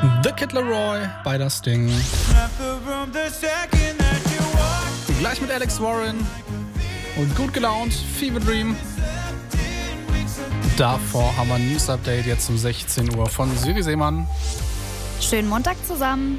The Kid Laroi bei das Ding. Gleich mit Alex Warren und gut gelaunt Fever Dream. Davor haben wir ein News-Update jetzt um 16 Uhr von Siri Seemann. Schönen Montag zusammen.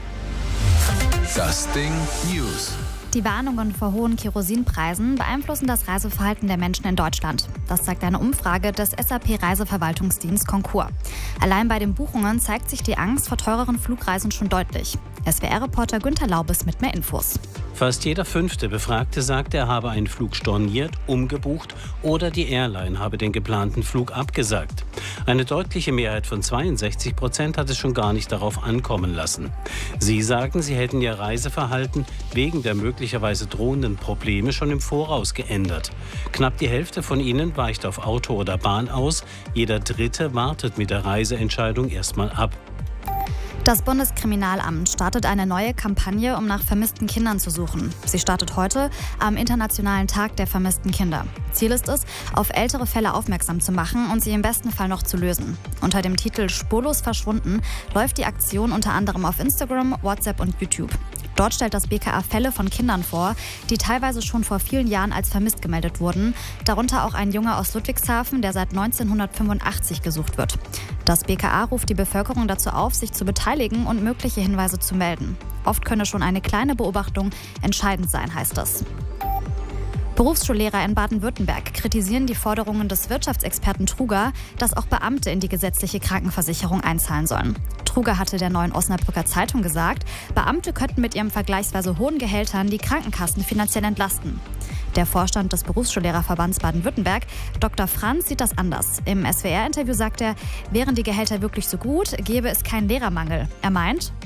Das Ding News. Die Warnungen vor hohen Kerosinpreisen beeinflussen das Reiseverhalten der Menschen in Deutschland. Das zeigt eine Umfrage des SAP-Reiseverwaltungsdienst Concur. Allein bei den Buchungen zeigt sich die Angst vor teureren Flugreisen schon deutlich. SWR-Reporter Günther Laubes mit mehr Infos. Fast jeder fünfte Befragte sagt, er habe einen Flug storniert, umgebucht oder die Airline habe den geplanten Flug abgesagt. Eine deutliche Mehrheit von 62% hat es schon gar nicht darauf ankommen lassen. Sie sagen, sie hätten ihr Reiseverhalten wegen der möglicherweise drohenden Probleme schon im Voraus geändert. Knapp die Hälfte von ihnen weicht auf Auto oder Bahn aus. Jeder Dritte wartet mit der Reiseentscheidung erstmal ab. Das Bundeskriminalamt startet eine neue Kampagne, um nach vermissten Kindern zu suchen. Sie startet heute am Internationalen Tag der vermissten Kinder. Ziel ist es, auf ältere Fälle aufmerksam zu machen und sie im besten Fall noch zu lösen. Unter dem Titel Spurlos verschwunden läuft die Aktion unter anderem auf Instagram, WhatsApp und YouTube. Dort stellt das BKA Fälle von Kindern vor, die teilweise schon vor vielen Jahren als vermisst gemeldet wurden. Darunter auch ein Junge aus Ludwigshafen, der seit 1985 gesucht wird. Das BKA ruft die Bevölkerung dazu auf, sich zu beteiligen und mögliche Hinweise zu melden. Oft könne schon eine kleine Beobachtung entscheidend sein, heißt es. Berufsschullehrer in Baden-Württemberg kritisieren die Forderungen des Wirtschaftsexperten Truger, dass auch Beamte in die gesetzliche Krankenversicherung einzahlen sollen. Truger hatte der Neuen Osnabrücker Zeitung gesagt, Beamte könnten mit ihren vergleichsweise hohen Gehältern die Krankenkassen finanziell entlasten. Der Vorstand des Berufsschullehrerverbands Baden-Württemberg, Dr. Franz, sieht das anders. Im SWR-Interview sagt er, wären die Gehälter wirklich so gut, gäbe es keinen Lehrermangel. Er meint,